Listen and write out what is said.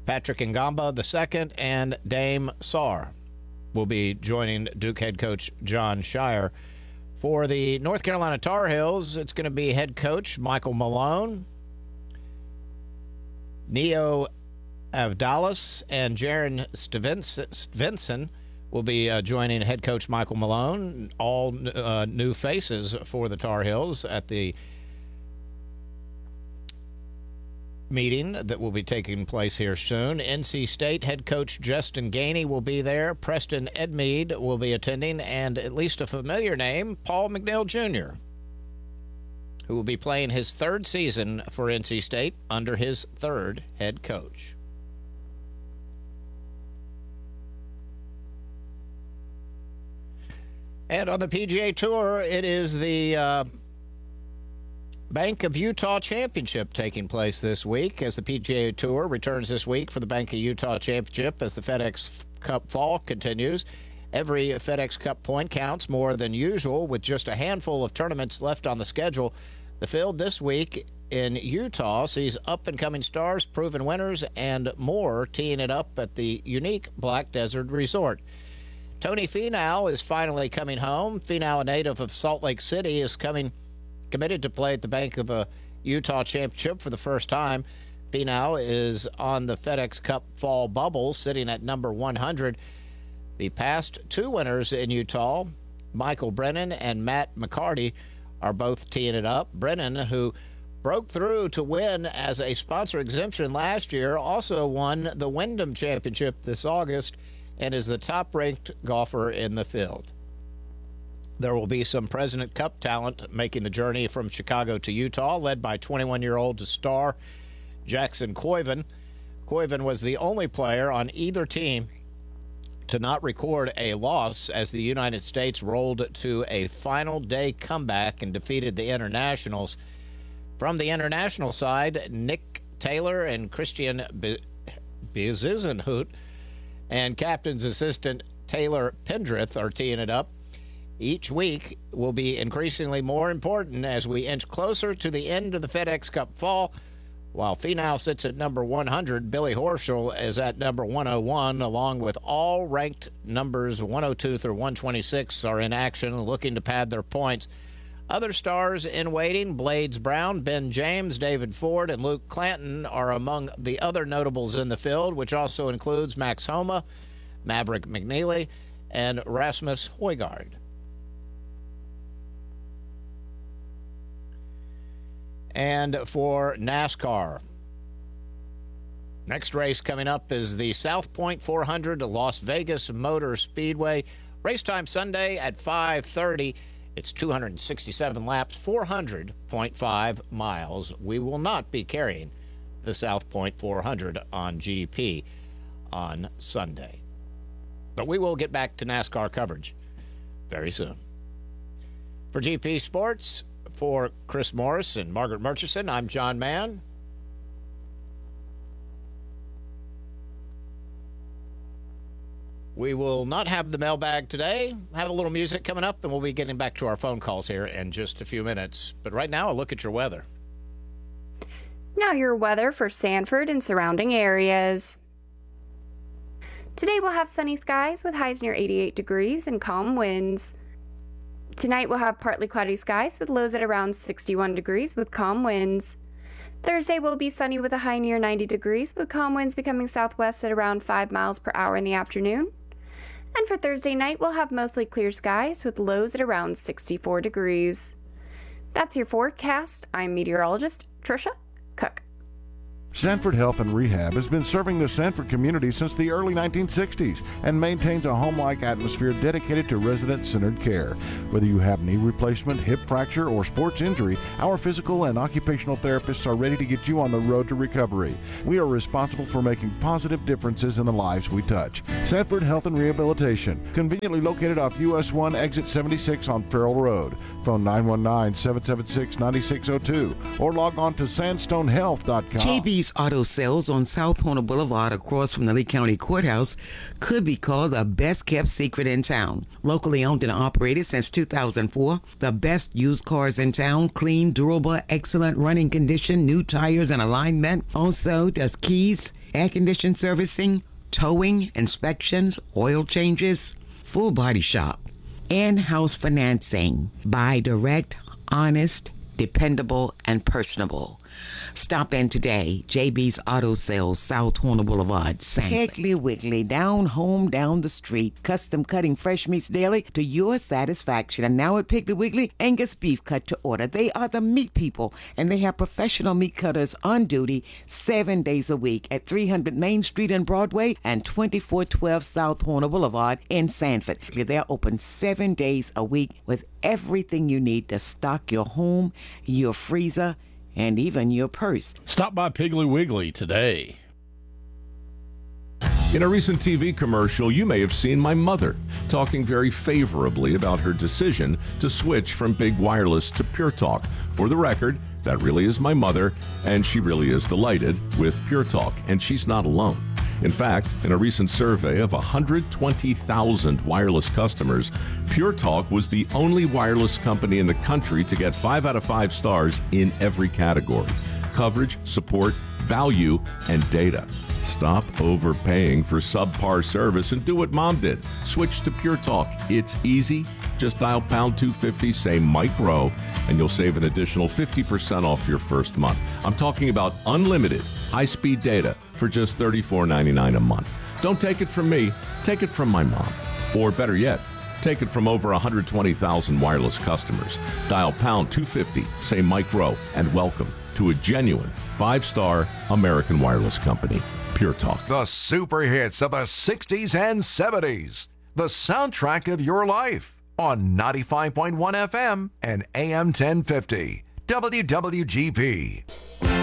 Patrick Ngamba II and Dame Sarr will be joining Duke head coach Jon Scheyer. For the North Carolina Tar Heels, it's going to be head coach Michael Malone, Neo Avdalis, and Jaron Svensson will be joining head coach Michael Malone. All new faces for the Tar Heels at the meeting that will be taking place here soon. NC State head coach Justin Gainey will be there. Preston Edmeade will be attending, and at least a familiar name, Paul McNeil Jr., who will be playing his third season for NC State under his third head coach. And on the PGA Tour, it is the Bank of Utah Championship taking place this week as the PGA Tour returns this week for the Bank of Utah Championship as the FedEx Cup fall continues. Every FedEx Cup point counts more than usual with just a handful of tournaments left on the schedule. The field this week in Utah sees up-and-coming stars, proven winners, and more teeing it up at the unique Black Desert Resort. Tony Finau is finally coming home. Finau, a native of Salt Lake City, is committed to play at the Bank of Utah Championship for the first time. Finau is on the FedEx Cup fall bubble, sitting at number 100. The past two winners in Utah, Michael Brennan and Matt McCarty, are both teeing it up. Brennan, who broke through to win as a sponsor exemption last year, also won the Wyndham Championship this August and is the top-ranked golfer in the field. There will be some President Cup talent making the journey from Chicago to Utah, led by 21-year-old star Jackson Koiven. Koiven was the only player on either team to not record a loss as the United States rolled to a final day comeback and defeated the Internationals. From the international side, Nick Taylor and Christian Bezuidenhout and captain's assistant Taylor Pendrith are teeing it up. Each week will be increasingly more important as we inch closer to the end of the FedEx Cup fall. While Finau sits at number 100, Billy Horschel is at number 101, along with all ranked numbers 102 through 126 are in action, looking to pad their points. Other stars in waiting, Blades Brown, Ben James, David Ford, and Luke Clanton are among the other notables in the field, which also includes Max Homa, Maverick McNeely, and Rasmus Højgaard. And for NASCAR, next race coming up is the South Point 400 to Las Vegas Motor Speedway. Race time Sunday at 5:30. It's 267 laps, 400.5 miles. We will not be carrying the South Point 400 on GP on Sunday. But we will get back to NASCAR coverage very soon. For GP Sports, for Chris Morris and Margaret Murchison, I'm John Mann. We will not have the mailbag today. Have a little music coming up, and we'll be getting back to our phone calls here in just a few minutes. But right now, a look at your weather. Now your weather for Sanford and surrounding areas. Today we'll have sunny skies with highs near 88 degrees and calm winds. Tonight we'll have partly cloudy skies with lows at around 61 degrees with calm winds. Thursday will be sunny with a high near 90 degrees with calm winds becoming southwest at around 5 miles per hour in the afternoon. And for Thursday night, we'll have mostly clear skies with lows at around 64 degrees. That's your forecast. I'm meteorologist Trisha Cook. Sanford Health and Rehab has been serving the Sanford community since the early 1960s and maintains a home-like atmosphere dedicated to resident-centered care. Whether you have knee replacement, hip fracture, or sports injury, our physical and occupational therapists are ready to get you on the road to recovery. We are responsible for making positive differences in the lives we touch. Sanford Health and Rehabilitation, conveniently located off US 1 Exit 76 on Farrell Road. Phone 919-776-9602 or log on to sandstonehealth.com. JB's Auto Sales on South Horner Boulevard across from the Lee County Courthouse could be called the best kept secret in town. Locally owned and operated since 2004, the best used cars in town, clean, durable, excellent running condition, new tires and alignment. Also does keys air condition servicing, towing, inspections, oil changes, full body shop, in-house financing. Buy direct, honest, dependable, and personable. Stop in today. JB's Auto Sales, South Horner Boulevard, Sanford. Piggly Wiggly, down home, down the street. Custom cutting fresh meats daily to your satisfaction. And now at Piggly Wiggly, Angus beef cut to order. They are the meat people, and they have professional meat cutters on duty 7 days a week at 300 Main Street in Broadway and 2412 South Horner Boulevard in Sanford. They're open 7 days a week with everything you need to stock your home, your freezer, and even your purse. Stop by Piggly Wiggly today. In a recent TV commercial, you may have seen my mother talking very favorably about her decision to switch from Big Wireless to Pure Talk. For the record, that really is my mother, and she really is delighted with Pure Talk, and she's not alone. In fact, in a recent survey of 120,000 wireless customers, Pure Talk was the only wireless company in the country to get 5 out of 5 stars in every category: coverage, support, value, and data. Stop overpaying for subpar service and do what Mom did. Switch to Pure Talk. It's easy. Just dial pound 250, say Mike Rowe, and you'll save an additional 50% off your first month. I'm talking about unlimited high-speed data for just $34.99 a month. Don't take it from me. Take it from my mom. Or better yet, take it from over 120,000 wireless customers. Dial pound 250, say Mike Rowe, and welcome to a genuine 5-star American wireless company, Pure Talk. The super hits of the 60s and 70s. The soundtrack of your life on 95.1 FM and AM 1050. WWGP.